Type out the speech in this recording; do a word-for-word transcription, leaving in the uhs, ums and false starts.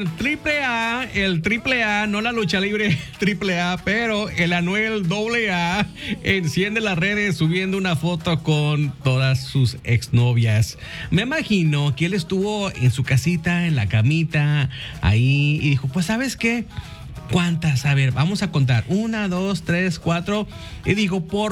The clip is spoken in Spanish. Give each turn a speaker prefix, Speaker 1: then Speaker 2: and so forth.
Speaker 1: el triple A, el triple A, no la lucha libre triple A, pero el Anuel doble A enciende las redes subiendo una foto con todas sus exnovias. Me imagino que él estuvo en su casita, en la camita, ahí, y dijo, pues, ¿sabes qué? ¿Cuántas? A ver, vamos a contar. Una, dos, tres, cuatro. Y dijo, por